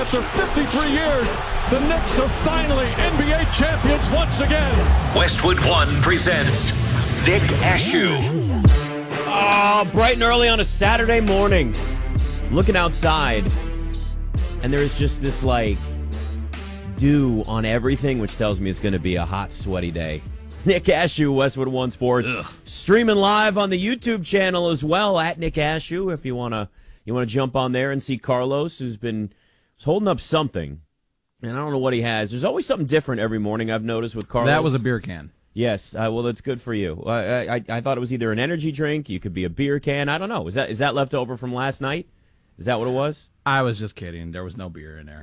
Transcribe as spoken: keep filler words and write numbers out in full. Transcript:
after fifty-three years, the Knicks are finally N B A champions once again. Westwood One presents Nick Ashew. Oh, bright and early on a Saturday morning. Looking outside, and there's just this, like, dew on everything, which tells me it's going to be a hot, sweaty day. Nick Ashew, Westwood One Sports. Ugh. Streaming live on the YouTube channel as well, at Nick Ashew, if you want to you want to jump on there and see Carlos, who's been holding up something. And I don't know what he has. There's always something different every morning, I've noticed, with Carlos. That was a beer can. Yes, uh, well, that's good for you. I, I I thought it was either an energy drink, you could be a beer can. I don't know. Is that is that left over from last night? Is that what it was? I was just kidding. There was no beer in there.